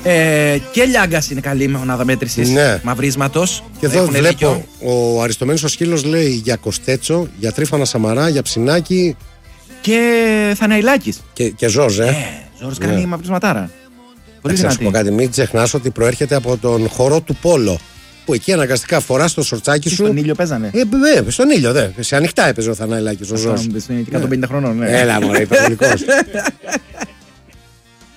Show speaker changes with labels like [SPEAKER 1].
[SPEAKER 1] Και Λιάγκας είναι καλή μονάδα μέτρησης.
[SPEAKER 2] Ναι.
[SPEAKER 1] Μαυρίσματος.
[SPEAKER 2] Και εδώ βλέπω ο Αριστομένης ο Σκύλος λέει για Κοστέτσο, για Τρίφανα Σαμαρά, για Ψινάκη.
[SPEAKER 1] Και Θαναϊλάκης.
[SPEAKER 2] Και Ζόρζ,
[SPEAKER 1] Ζόρζ κάνει μαυρισματάρα. Πολύ
[SPEAKER 2] δυνατή. Να σου πω κάτι, μην ξεχνάς ότι προέρχεται από τον χώρο του Πόλο. Που εκεί αναγκαστικά φοράς το σορτσάκι σου.
[SPEAKER 1] Στον ήλιο παίζανε.
[SPEAKER 2] Στον ήλιο, σε ανοιχτά έπαιζε ο Θαναϊλάκης, ο Ζόρζ.
[SPEAKER 1] Και 150 χρονών, ναι.
[SPEAKER 2] Έλα, μωρέ, υπερβολικός.